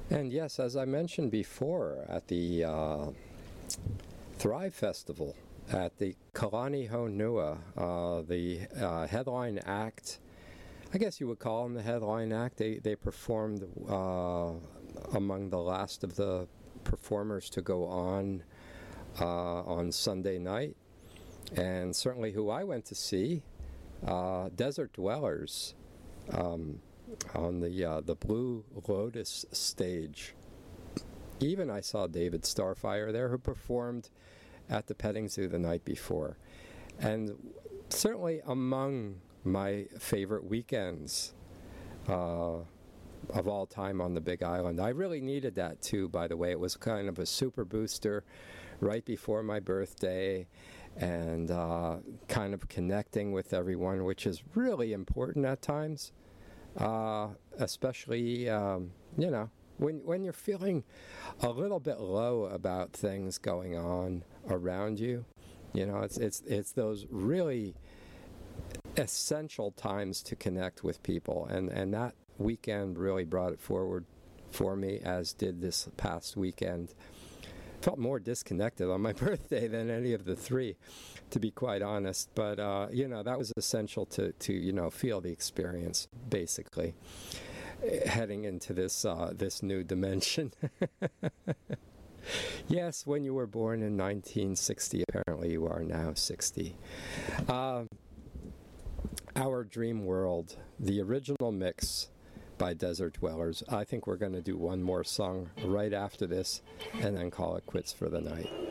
And yes, as I mentioned before, at the Thrive Festival at the Kalani Honua, the headline act, I guess you would call them the headline act, they performed among the last of the performers to go on Sunday night. And certainly who I went to see, Desert Dwellers, on the Blue Lotus stage. Even I saw David Starfire there, who performed at the petting zoo the night before. And certainly among my favorite weekends of all time on the Big Island. I really needed that too, by the way. It was kind of a super booster right before my birthday, and kind of connecting with everyone, which is really important at times. Especially, when you're feeling a little bit low about things going on around you. It's those really essential times to connect with people, and that weekend really brought it forward for me, as did this past weekend. Felt more disconnected on my birthday than any of the three, to be quite honest. But that was essential to feel the experience, basically, heading into this new dimension. Yes, when you were born in 1960, apparently you are now 60. Our Dream World, the original mix by Desert Dwellers. I think we're going to do one more song right after this and then call it quits for the night.